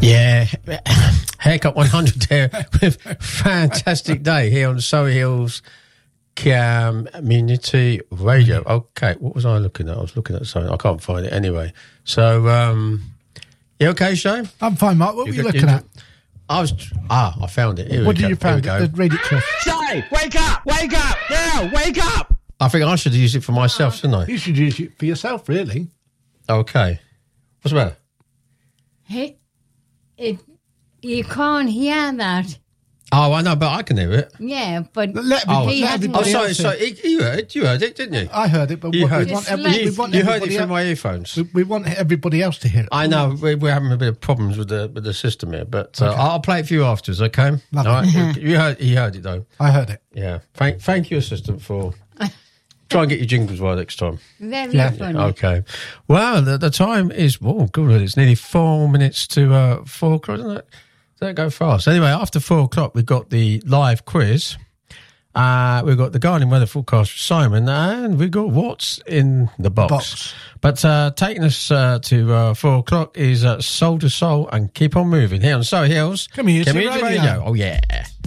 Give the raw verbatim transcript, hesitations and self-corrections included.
Yeah, Haircut one hundred there with fantastic day here on Surrey Hills Community Radio. Okay, what was I looking at? I was looking at something. I can't find it anyway. So, um, you okay, Shane? I'm fine, Mark. What you were you got, looking you, at? I was. Ah, I found it. Here what we did go. you find? Here we It? Read it to us. Shane, wake up! Wake up! Now, wake up! I think I should use it for myself, shouldn't I? You should use it for yourself, really. Okay. What's the matter? Hey, it, you can't hear that. Oh, I know, but I can hear it. Yeah, but Let Oh, everybody, he let hasn't- Oh, everybody sorry, else sorry. hear. You heard it, you heard it, didn't you? I heard it, but You what, heard we, it. want Just every, we let- want You heard everybody it from else, my earphones. we, we want everybody else to hear it. I know we're, we're having a bit of problems with the with the system here, but uh, Okay. I'll play it for you afterwards. Okay, Lovely. all right. You heard, you heard it though. I heard it. Yeah. Thank, thank you, assistant, for try and get your jingles right next time. very Yeah. funny. Okay. Well, the, the time is oh good. It's nearly four minutes to uh, four o'clock, isn't it? Does that go fast? Anyway, after four o'clock, we've got the live quiz. Uh, we've got the Guardian Weather Forecast with Simon, and we've got what's in the box. Box. But uh, taking us uh, to uh, four o'clock is uh, Soul to Soul and Keep On Moving here on Surrey Hills Community Radio. Oh, yeah.